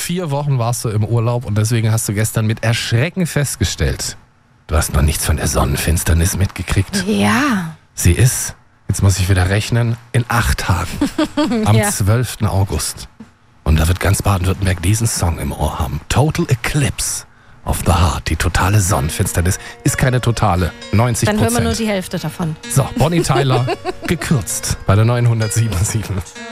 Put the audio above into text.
4 Wochen warst du im Urlaub und deswegen hast du gestern mit Erschrecken festgestellt, du hast noch nichts von der Sonnenfinsternis mitgekriegt. Ja. Sie ist, jetzt muss ich wieder rechnen, in 8 Tagen. Am Ja. 12. August. Und da wird ganz Baden-Württemberg diesen Song im Ohr haben. Total Eclipse of the Heart. Die totale Sonnenfinsternis ist keine totale. 90%. Dann hören wir nur die Hälfte davon. So, Bonnie Tyler, gekürzt bei der 907.7.